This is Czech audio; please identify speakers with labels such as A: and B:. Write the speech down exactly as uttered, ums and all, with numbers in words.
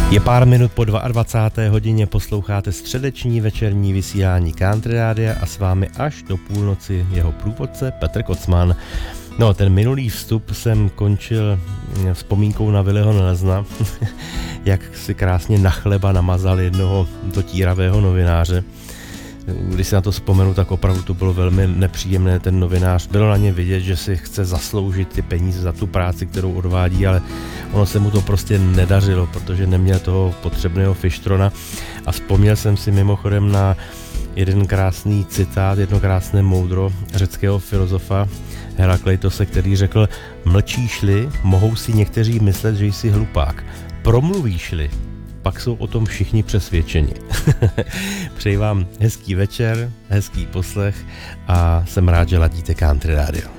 A: Je pár minut po dvacáté druhé hodině, posloucháte středeční večerní vysílání Country Rádia a s vámi až do půlnoci jeho průvodce Petr Kocman. No, ten minulý vstup jsem končil vzpomínkou na Willyho Nelsona, jak si krásně na chleba namazal jednoho dotíravého novináře. Když si na to vzpomenu, tak opravdu to bylo velmi nepříjemné. Ten novinář, bylo na ně vidět, že si chce zasloužit ty peníze za tu práci, kterou odvádí, ale ono se mu to prostě nedařilo, protože neměl toho potřebného fištrona. A vzpomněl jsem si mimochodem na jeden krásný citát, jedno krásné moudro řeckého filozofa Herakleitose, který řekl: mlčíš-li, mohou si někteří myslet, že jsi hlupák. Promluvíš-li, pak jsou o tom všichni přesvědčeni. Přeji vám hezký večer, hezký poslech a jsem rád, že ladíte Country Radio.